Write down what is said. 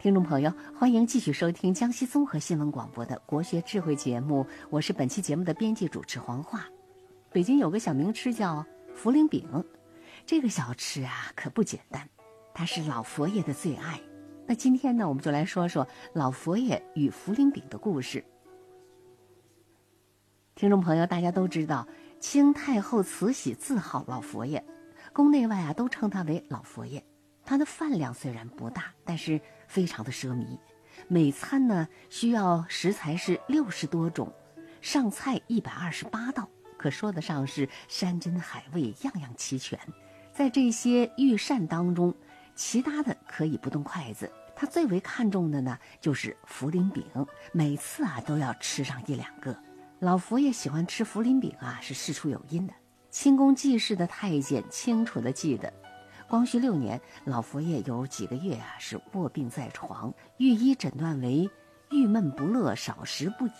听众朋友，欢迎继续收听江西综合新闻广播的国学智慧节目，我是本期节目的编辑主持黄华。北京有个小名吃叫茯苓饼，这个小吃啊可不简单，它是老佛爷的最爱。那今天呢，我们就来说说老佛爷与茯苓饼的故事。听众朋友，大家都知道清太后慈禧自号老佛爷，宫内外啊都称他为老佛爷。他的饭量虽然不大，但是非常的奢靡，每餐呢需要食材是60多种，上菜128道，可说得上是山珍海味样样齐全。在这些御膳当中，其他的可以不动筷子，他最为看重的呢就是茯苓饼，每次啊都要吃上1-2个。老佛爷喜欢吃茯苓饼啊是事出有因的。清宫记事的太监清楚地记得，光绪6年，老佛爷有几个月啊是卧病在床，御医诊断为郁闷不乐，少食不